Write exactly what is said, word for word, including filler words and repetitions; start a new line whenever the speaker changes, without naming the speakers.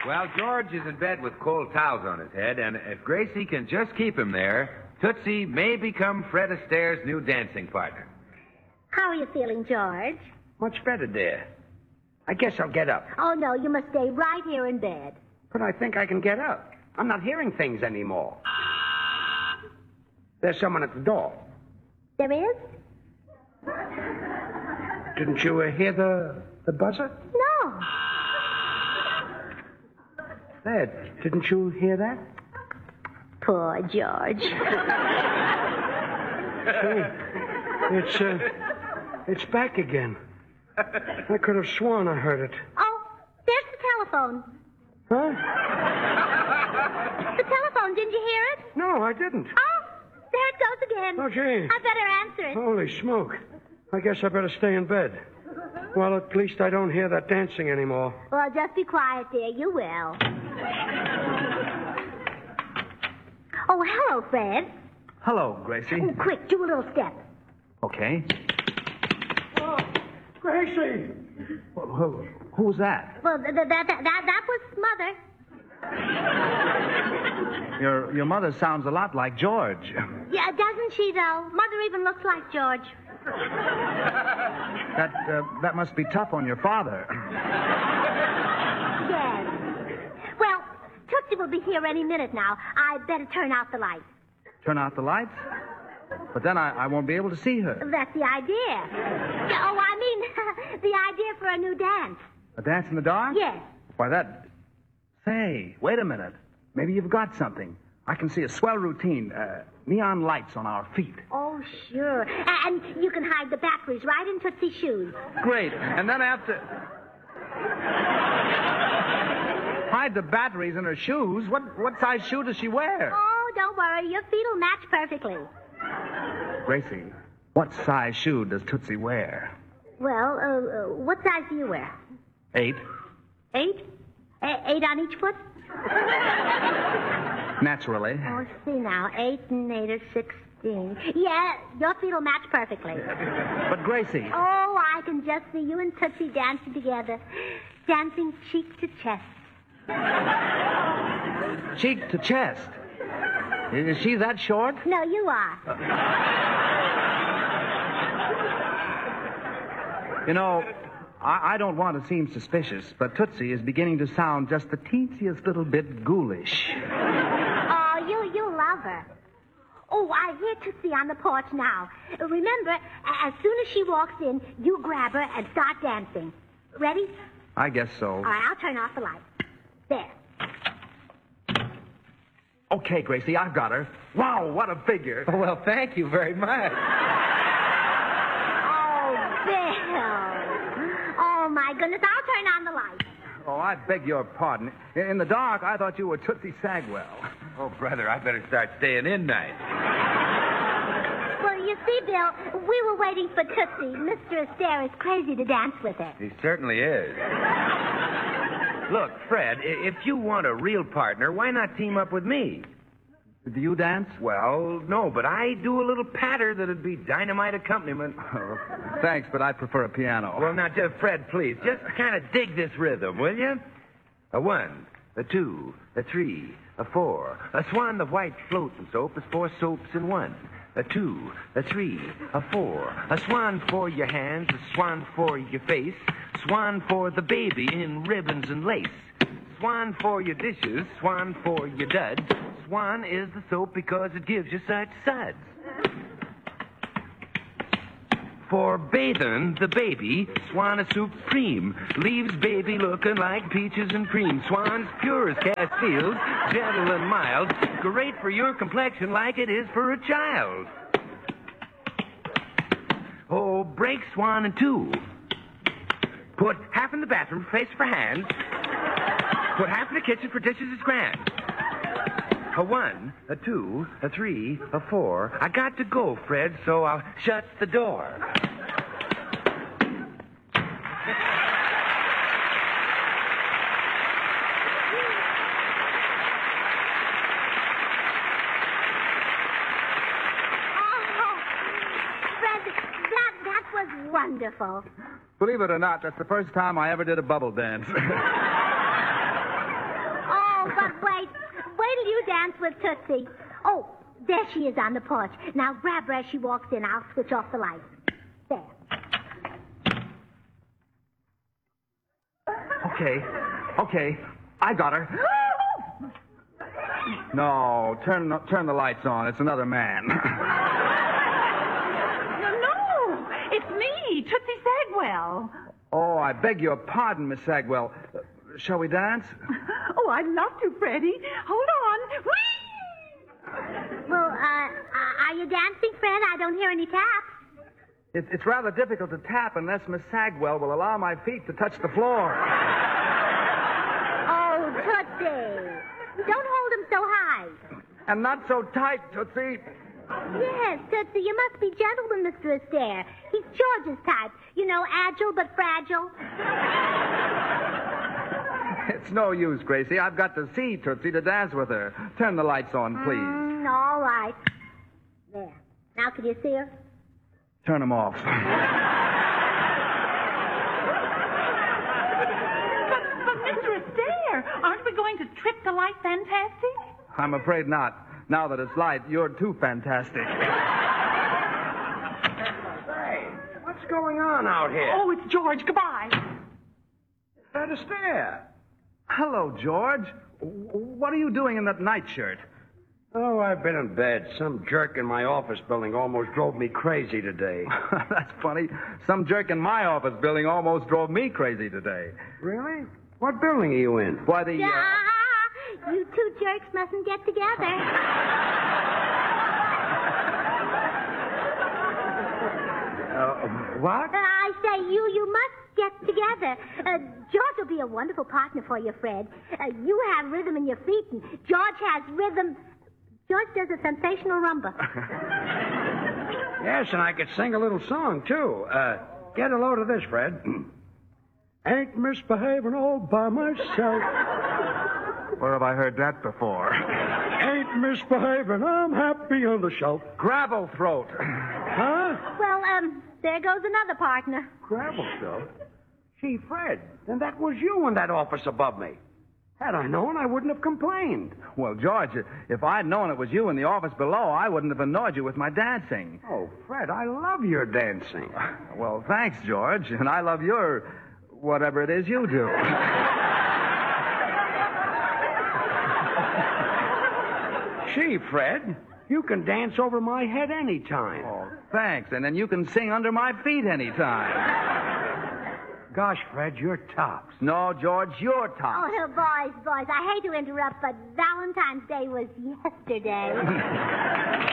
Well, George is in bed with cold towels on his head, and if Gracie can just keep him there, Tootsie may become Fred Astaire's new dancing partner.
How are you feeling, George?
Much better, dear. I guess I'll get up.
Oh, no, you must stay right here in bed.
But I think I can get up. I'm not hearing things anymore. There's someone at the door.
There is?
Didn't you uh, hear the, the buzzer?
No.
There, didn't you hear that?
Poor George.
Hey, it's, uh, it's back again. I could have sworn I heard it.
Oh, there's the telephone.
Huh?
The telephone, didn't you hear it?
No, I didn't.
Oh, there it goes again.
Oh, gee.
I better answer it.
Holy smoke. I guess I better stay in bed. Well, at least I don't hear that dancing anymore.
Well, just be quiet, dear. You will. Oh, hello, Fred.
Hello, Gracie.
Oh, quick, do a little step.
Okay.
Oh, Gracie!
Who, who, who was that?
Well, th- th- that, that, that, that was Mother.
Your your mother sounds a lot like George.
Yeah, doesn't she, though? Mother even looks like George.
That uh, that must be tough on your father.
Yes. Well, Tootsie will be here any minute now. I'd better turn out the lights.
Turn out the lights? But then I, I won't be able to see her.
That's the idea. Yeah, oh, I mean, the idea for a new dance.
A dance in the dark?
Yes.
Why, that... Say, wait a minute. Maybe you've got something. I can see a swell routine. Uh, neon lights on our feet.
Oh, sure. A- And you can hide the batteries right in Tootsie's shoes.
Great. And then after... Hide the batteries in her shoes? What, what size shoe does she wear?
Oh, don't worry. Your feet will match perfectly.
Gracie, what size shoe does Tootsie wear?
Well, uh, uh, what size do you wear?
Eight.
Eight? A- eight on each foot?
Naturally.
Oh, see now. Eight and eight are sixteen. Yeah, your feet will match perfectly.
But Gracie...
Oh, I can just see you and Tootsie dancing together. Dancing cheek to chest.
Cheek to chest. Is she that short?
No, you are.
You know, I, I don't want to seem suspicious, but Tootsie is beginning to sound just the teensiest little bit ghoulish.
Oh, you, you love her. Oh, I hear Tootsie on the porch now. Remember, a- as soon as she walks in, you grab her and start dancing. Ready?
I guess so.
All right, I'll turn off the light. There.
Okay, Gracie, I've got her. Wow, what a figure.
Oh, well, thank you very much.
Oh, Bill. Oh, my goodness. I'll turn on the light.
Oh, I beg your pardon. In in the dark, I thought you were Tootsie Sagwell.
Oh, brother, I better start staying in night.
Well, you see, Bill, we were waiting for Tootsie. Mister Astaire is crazy to dance with her.
He certainly is. Look, Fred, i- if you want a real partner, why not team up with me?
Do you dance?
Well, no, but I do a little patter that'd be dynamite accompaniment.
Oh, thanks, but I prefer a piano.
Well, now, just, Fred, please, just kind of dig this rhythm, will you? A one, a two, a three, a four. A swan, the white floating soap is four soaps in one. A two, a three, a four. A swan for your hands, a swan for your face. Swan for the baby in ribbons and lace. Swan for your dishes, swan for your duds. Swan is the soap because it gives you such suds. For bathing the baby, Swan is supreme. Leaves baby looking like peaches and cream. Swan's pure as Castiles, gentle and mild. Great for your complexion like it is for a child. Oh, break Swan in two. Put half in the bathroom, face for hands. Put half in the kitchen for dishes is grand. A one, a two, a three, a four. I got to go, Fred, so I'll shut the door.
Wonderful.
Believe it or not, that's the first time I ever did a bubble dance.
Oh, but wait. Wait till you dance with Tootsie. Oh, there she is on the porch. Now grab her as she walks in. I'll switch off the lights. There.
Okay. Okay. I got her. No, turn turn the lights on. It's another man.
No, no. It's me, Tootsie Sagwell.
Oh, I beg your pardon, Miss Sagwell. Uh, shall we dance?
Oh, I'd love to, Freddie. Hold on. Whee!
Well, uh, uh, are you dancing, Fred? I don't hear any taps.
It, it's rather difficult to tap unless Miss Sagwell will allow my feet to touch the floor.
Oh, Tootsie. Don't hold him so high.
And not so tight, Tootsie.
Yes, Tootsie, you must be gentle with Mister Astaire. He's George's type. You know, agile but fragile.
It's no use, Gracie. I've got to see Tootsie to dance with her. Turn the lights on, please.
Mm, all right. There. Now, can you see her?
Turn them off.
But, but, Mister Astaire, aren't we going to trip the light fantastic?
I'm afraid not. Now that it's light, you're too fantastic.
Hey, what's going on out here?
Oh, it's George. Goodbye.
Fred Astaire.
Hello, George. W- What are you doing in that nightshirt?
Oh, I've been in bed. Some jerk in my office building almost drove me crazy today.
That's funny. Some jerk in my office building almost drove me crazy today.
Really? What building are you in?
Why, the... Uh...
Ah, you two jerks mustn't get together.
Uh, what?
Uh, I say you, you must get together. Uh, George will be a wonderful partner for you, Fred. Uh, you have rhythm in your feet, and George has rhythm. George does a sensational rumba.
Yes, and I could sing a little song, too. Uh, get a load of this, Fred. Ain't misbehaving all by myself.
Where have I heard that before?
Ain't misbehaving. I'm happy on the shelf.
Gravel throat.
Huh?
Well, um, there goes another partner.
Gravel stuff? Gee, Fred, then that was you in that office above me. Had I known, I wouldn't have complained.
Well, George, if I'd known it was you in the office below, I wouldn't have annoyed you with my dancing.
Oh, Fred, I love your dancing.
Well, thanks, George. And I love your... whatever it is you do.
Gee, Fred, you can dance over my head anytime.
Oh, thanks. And then you can sing under my feet anytime.
Gosh, Fred, you're tops.
No, George, you're top.
Oh, boys, boys, I hate to interrupt, but Valentine's Day was yesterday.